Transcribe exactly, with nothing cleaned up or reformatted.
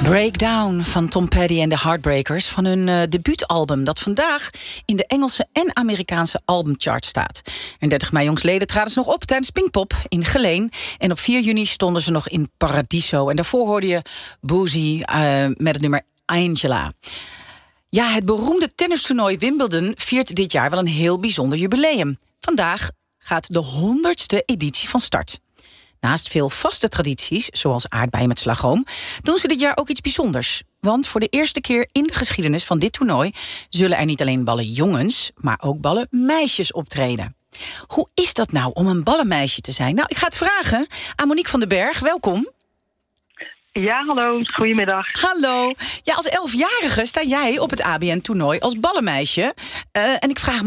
Breakdown van Tom Petty en de Heartbreakers van hun uh, debuutalbum dat vandaag in de Engelse en Amerikaanse albumchart staat. En dertig mei jongstleden traden ze nog op tijdens Pinkpop in Geleen. En op vier juni stonden ze nog in Paradiso. En daarvoor hoorde je Boozy uh, met het nummer Angela. Ja, het beroemde tennistoernooi Wimbledon viert dit jaar wel een heel bijzonder jubileum. Vandaag gaat de honderdste editie van start. Naast veel vaste tradities, zoals aardbeien met slagroom, doen ze dit jaar ook iets bijzonders. Want voor de eerste keer in de geschiedenis van dit toernooi zullen er niet alleen ballen jongens, maar ook ballen meisjes optreden. Hoe is dat nou om een ballenmeisje te zijn? Nou, ik ga het vragen aan Monique van den Berg. Welkom. Ja, hallo. Goedemiddag. Hallo. Ja, als elfjarige sta jij op het A B N-toernooi als ballenmeisje. Uh, en ik vraag me